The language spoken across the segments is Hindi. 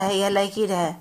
या लड़की रहे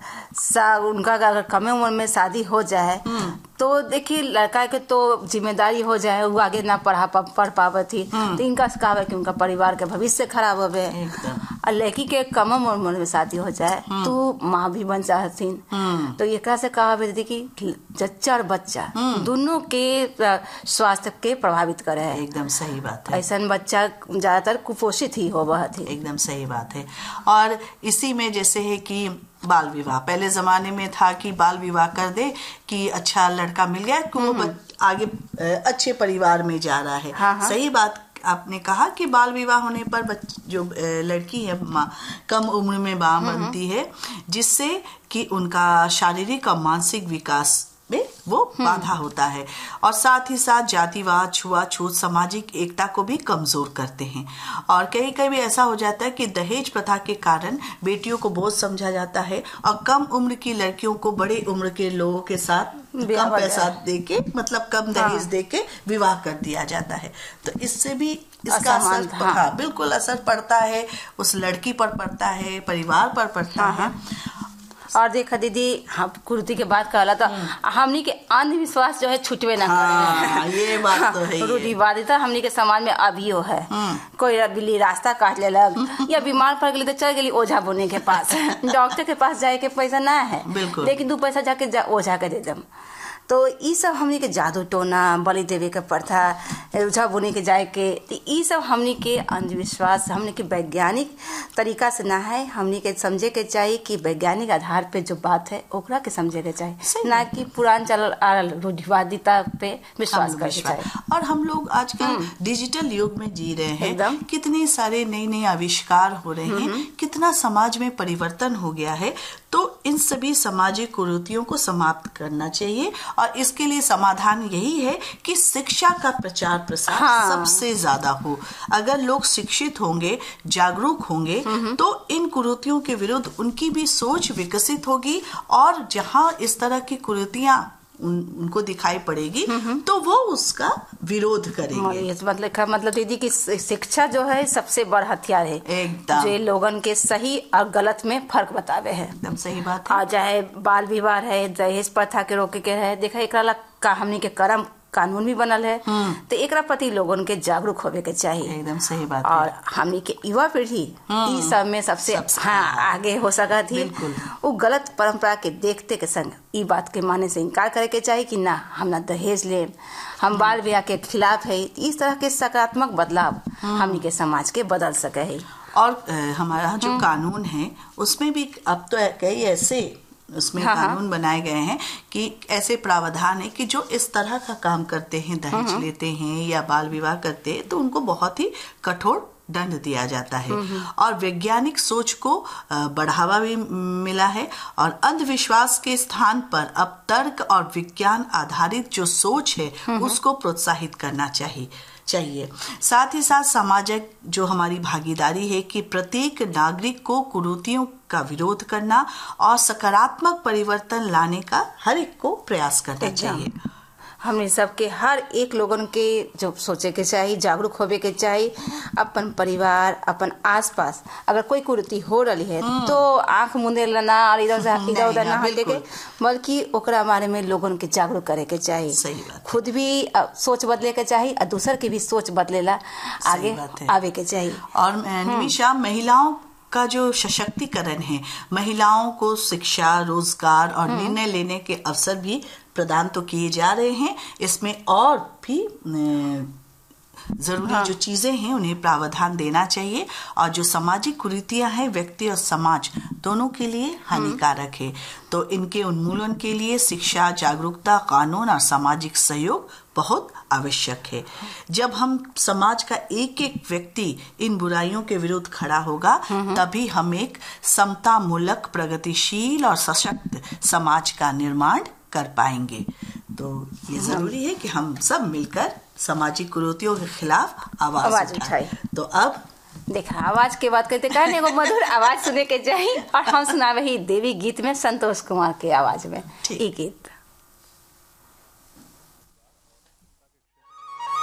उनका अगर कम उम्र में शादी हो जाए तो देखिए लड़का के तो जिम्मेदारी हो जाए, वो आगे ना पढ़ पावे थी तो इनका कहा कि उनका परिवार के भविष्य खराब होवे। और लड़की के कम उम्र में शादी हो जाए तो माँ भी बन चाहतीन तो एक से कहा कि जच्चा और बच्चा दोनों के स्वास्थ्य के प्रभावित करे है। एकदम सही बात है। ऐसा बच्चा ज्यादातर कुपोषित ही हो वह थी। एकदम सही बात है। और इसी में जैसे है कि बाल विवाह, पहले जमाने में था कि बाल विवाह कर दे कि अच्छा लड़का मिल गया कि वो आगे अच्छे परिवार में जा रहा है। हाँ। सही बात आपने कहा कि बाल विवाह होने पर जो लड़की है कम उम्र में मां बनती है, जिससे कि उनका शारीरिक और मानसिक विकास में वो बाधा होता है और साथ ही साथ जातिवाद, छुआछूत, सामाजिक एकता को भी कमजोर करते हैं। और कहीं कहीं भी ऐसा हो जाता है कि दहेज प्रथा के कारण बेटियों को बोझ समझा जाता है और कम उम्र की लड़कियों को बड़े उम्र के लोगों के साथ कम पैसा देके, मतलब कम दहेज देके विवाह कर दिया जाता है। तो इससे भी इसका असर बिल्कुल असर पड़ता है, उस लड़की पर पड़ता है, परिवार पर पड़ता है। और देखा दीदी, हम कुर्ती के बात कहला तो हमनी के अंधविश्वास जो है छुटवे ना करे। ये बात तो है। रूढ़िवादिता हमनी के समाज में अभियो है। कोई बिल्ली रास्ता काट लेलक या बीमार पड़ गई तो चल गई ओझा बोने के पास। डॉक्टर के पास जाए के पैसा ना है, लेकिन 2 पैसा जाके ओझा के दे दम। तो ये सब हमनी के जादू टोना, बलि देवे के प्रथा, ओझा बुने के जाए के, ये सब हमनी के अंधविश्वास, हमनी के वैज्ञानिक तरीका से ना है। हमनी के समझे के चाहिए कि वैज्ञानिक आधार पे जो बात है ओकरा के समझे के चाहिए, ना कि पुरान चल रूढ़िवादिता पे विश्वास करके चाहिए। और हम लोग आजकल डिजिटल युग में जी रहे हैं, कितने सारे नए नए आविष्कार हो रहे हैं, कितना समाज में परिवर्तन हो गया है। तो इन सभी सामाजिक कुरीतियों को समाप्त करना चाहिए और इसके लिए समाधान यही है कि शिक्षा का प्रचार प्रसार सबसे ज्यादा हो। अगर लोग शिक्षित होंगे, जागरूक होंगे तो इन कुरीतियों के विरुद्ध उनकी भी सोच विकसित होगी और जहां इस तरह की कुरीतियां उनको दिखाई पड़ेगी तो वो उसका विरोध करेंगे। मतलब दीदी की शिक्षा जो है सबसे बड़ा हथियार है, एकदम जो लोगन के सही और गलत में फर्क बतावे है। एकदम सही बात है। और चाहे बाल विवाह है, दहेज प्रथा के रोके के है, देखा एकरा का हमनी के कर्म कानून भी बनल है, तो एकरा प्रति लोगन के जागरूक होवे के चाहिए। एकदम सही बात और है। हमनी के युवा पीढ़ी इस सब में सबसे आगे हो सका थी। वो गलत परंपरा के देखते के संग ई बात के माने से इनकार करे के चाहिए कि ना हम ना दहेज ले, हम बाल विवाह के खिलाफ है। इस तरह के सकारात्मक बदलाव हमनी के समाज के बदल सके है। और हमारा जो कानून है उसमें भी अब तो कई ऐसे उसमें कानून बनाए गए हैं कि ऐसे प्रावधान है कि जो इस तरह का काम करते हैं, दहेज लेते हैं या बाल विवाह करते हैं, तो उनको बहुत ही कठोर दंड दिया जाता है। और वैज्ञानिक सोच को बढ़ावा भी मिला है और अंधविश्वास के स्थान पर अब तर्क और विज्ञान आधारित जो सोच है उसको प्रोत्साहित करना चाहिए। साथ ही साथ सामाजिक जो हमारी भागीदारी है कि प्रत्येक नागरिक को कुरीतियों का विरोध करना और सकारात्मक परिवर्तन लाने का हर एक को प्रयास करना चाहिए। हमने सबके हर एक लोगन के जो सोचे के चाहिए, जागरूक होवे के चाहिए। अपन परिवार, अपन आसपास अगर कोई कुरीति हो रही है तो आंख मुंदे लेना और इधर उधर ना हटे के, बल्कि ओकरा बारे में लोगन के जागरूक करे के चाहिए। सही बात। खुद भी सोच बदले के चाहिए और दूसर के भी सोच बदलेला आगे आवे के चाहिए। और निमिषा, महिलाओं का जो सशक्तिकरण है, महिलाओं को शिक्षा, रोजगार और निर्णय लेने के अवसर भी प्रदान तो किए जा रहे हैं। इसमें और भी जरूरी जो चीजें हैं उन्हें प्रावधान देना चाहिए। और जो सामाजिक कुरीतियां हैं व्यक्ति और समाज दोनों के लिए हानिकारक है, तो इनके उन्मूलन के लिए शिक्षा, जागरूकता, कानून और सामाजिक सहयोग बहुत आवश्यक है। जब हम समाज का एक एक व्यक्ति इन बुराइयों के विरुद्ध खड़ा होगा तभी हम एक समतामूलक, प्रगतिशील और सशक्त समाज का निर्माण कर पाएंगे। तो ये जरूरी है कि हम सब मिलकर सामाजिक कुरीतियों के खिलाफ आवाज उठाएं। तो अब देखा, आवाज के बात करते कहने एगो मधुर आवाज सुने के चाहिए और हम सुनावे ही देवी गीत में संतोष कुमार के आवाज में ये गीत।